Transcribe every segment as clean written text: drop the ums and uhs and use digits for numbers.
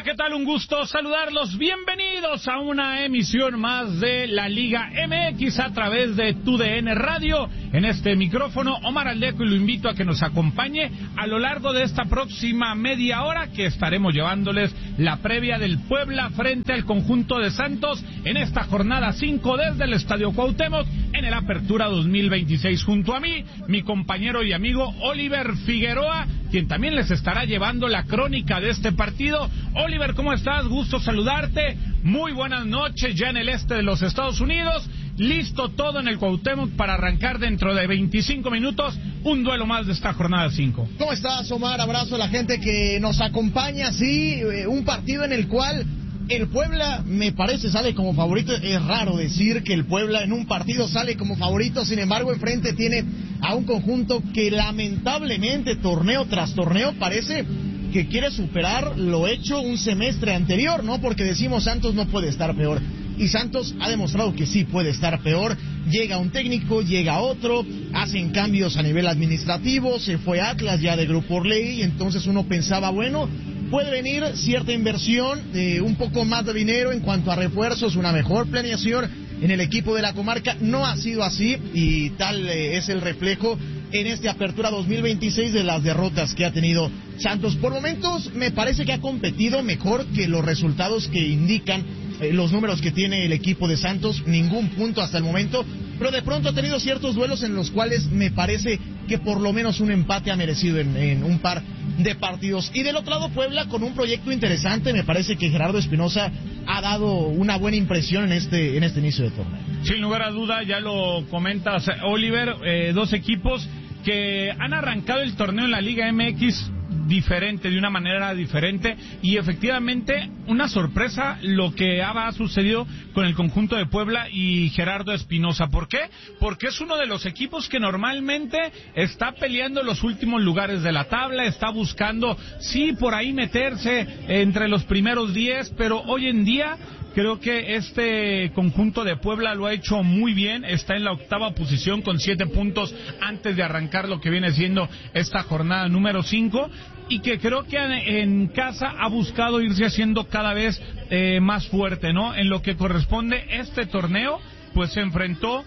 ¿qué tal? Un gusto saludarlos. Bienvenidos a una emisión más de la Liga MX a través de TUDN Radio. En este micrófono, Omar Aldeco, y lo invito a que nos acompañe a lo largo de esta próxima media hora que estaremos llevándoles la previa del Puebla frente al conjunto de Santos en esta jornada 5 desde el Estadio Cuauhtémoc en el Apertura 2026. Junto a mí, mi compañero y amigo Oliver Figueroa, quien también les estará llevando la crónica de este partido. Oliver, ¿cómo estás? Gusto saludarte. Muy buenas noches ya en el este de los Estados Unidos. Listo todo en el Cuauhtémoc para arrancar dentro de 25 minutos un duelo más de esta jornada 5. ¿Cómo estás, Omar? Abrazo a la gente que nos acompaña. Sí, un partido en el cual el Puebla, me parece, sale como favorito. Es raro decir que el Puebla en un partido sale como favorito. Sin embargo, enfrente tiene a un conjunto que lamentablemente, torneo tras torneo, parece que quiere superar lo hecho un semestre anterior, ¿no? Porque decimos Santos no puede estar peor. Y Santos ha demostrado que sí puede estar peor. Llega un técnico, llega otro, hacen cambios a nivel administrativo, se fue Atlas ya de Grupo Orlegui, y entonces uno pensaba, bueno, puede venir cierta inversión, un poco más de dinero en cuanto a refuerzos, una mejor planeación en el equipo de la comarca. No ha sido así, y tal es el reflejo en esta Apertura 2026 de las derrotas que ha tenido Santos. Por momentos me parece que ha competido mejor que los resultados que indican los números que tiene el equipo de Santos. Ningún punto hasta el momento, pero de pronto ha tenido ciertos duelos en los cuales me parece que por lo menos un empate ha merecido en un par de partidos. Y del otro lado, Puebla con un proyecto interesante. Me parece que Gerardo Espinosa ha dado una buena impresión en este inicio de torneo. Sin lugar a duda, ya lo comentas, Oliver, dos equipos que han arrancado el torneo en la Liga MX diferente, de una manera diferente, y efectivamente una sorpresa lo que ha sucedido con el conjunto de Puebla y Gerardo Espinosa. ¿Por qué? Porque es uno de los equipos que normalmente está peleando los últimos lugares de la tabla, está buscando, sí, por ahí meterse entre los primeros 10, pero hoy en día creo que este conjunto de Puebla lo ha hecho muy bien. Está en la 8ª posición con 7 puntos antes de arrancar lo que viene siendo esta jornada número 5, y que creo que en casa ha buscado irse haciendo cada vez más fuerte, ¿no? En lo que corresponde este torneo, pues se enfrentó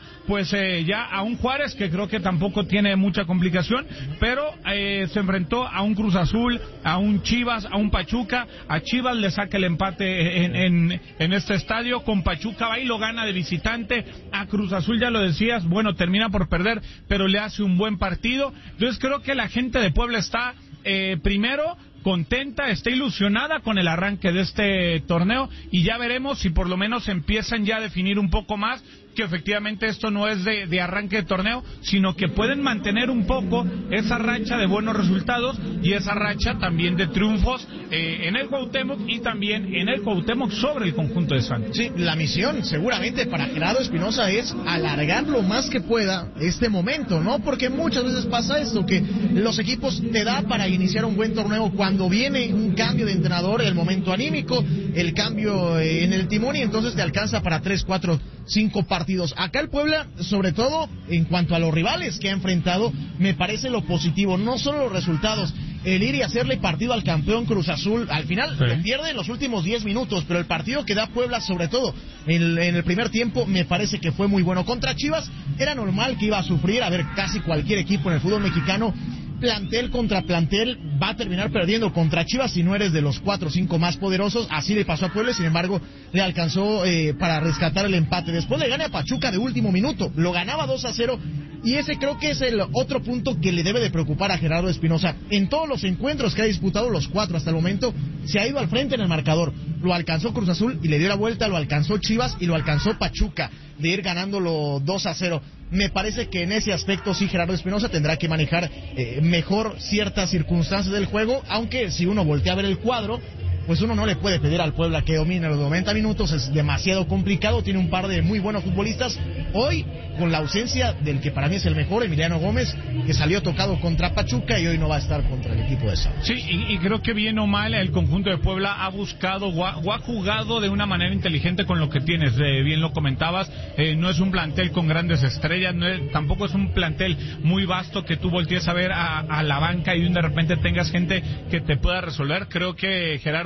ya a un Juárez que creo que tampoco tiene mucha complicación, pero se enfrentó a un Cruz Azul, a un Chivas, a un Pachuca. A Chivas le saca el empate en este estadio, con Pachuca va y lo gana de visitante. A Cruz Azul, ya lo decías, bueno, termina por perder, pero le hace un buen partido. Entonces creo que la gente de Puebla está primero contenta, está ilusionada con el arranque de este torneo, y ya veremos si por lo menos empiezan ya a definir un poco más que efectivamente esto no es de arranque de torneo, sino que pueden mantener un poco esa racha de buenos resultados y esa racha también de triunfos en el Cuauhtémoc, y también en el Cuauhtémoc sobre el conjunto de Santos. Sí, la misión seguramente para Gerardo Espinosa es alargar lo más que pueda este momento, ¿no? Porque muchas veces pasa esto, que los equipos te da para iniciar un buen torneo cuando viene un cambio de entrenador, el momento anímico, el cambio en el timón, y entonces te alcanza para 3, 4, 5 partidos. Acá el Puebla, sobre todo en cuanto a los rivales que ha enfrentado, me parece lo positivo, no solo los resultados, el ir y hacerle partido al campeón Cruz Azul. Al final lo pierde en los últimos 10 minutos, pero el partido que da Puebla, sobre todo en el primer tiempo, me parece que fue muy bueno. Contra Chivas era normal que iba a sufrir, a ver, casi cualquier equipo en el fútbol mexicano, plantel contra plantel, va a terminar perdiendo contra Chivas si no eres de los 4 o 5 más poderosos. Así le pasó a Puebla, sin embargo le alcanzó para rescatar el empate. Después le gana a Pachuca de último minuto, lo ganaba 2-0, y ese creo que es el otro punto que le debe de preocupar a Gerardo Espinosa. En todos los encuentros que ha disputado, los 4 hasta el momento, se ha ido al frente en el marcador. Lo alcanzó Cruz Azul y le dio la vuelta, lo alcanzó Chivas y lo alcanzó Pachuca, de ir ganándolo 2-0. Me parece que en ese aspecto sí Gerardo Espinosa tendrá que manejar mejor ciertas circunstancias del juego, aunque si uno voltea a ver el cuadro, pues uno no le puede pedir al Puebla que domine los 90 minutos, es demasiado complicado. Tiene un par de muy buenos futbolistas. Hoy, con la ausencia del que para mí es el mejor, Emiliano Gómez, que salió tocado contra Pachuca y hoy no va a estar contra el equipo de Santos. Sí, y creo que bien o mal el conjunto de Puebla ha buscado o ha jugado de una manera inteligente con lo que tienes. Bien lo comentabas, no es un plantel con grandes estrellas, tampoco es un plantel muy vasto que tú voltees a ver a la banca y de repente tengas gente que te pueda resolver. Creo que Gerardo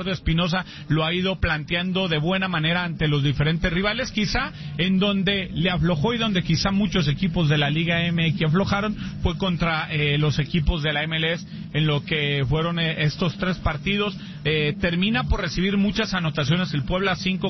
Gerardo Espinoza lo ha ido planteando de buena manera ante los diferentes rivales. Quizá en donde le aflojó y donde quizá muchos equipos de la Liga MX aflojaron fue contra los equipos de la MLS en lo que fueron estos 3 partidos. Termina por recibir muchas anotaciones el Puebla, 5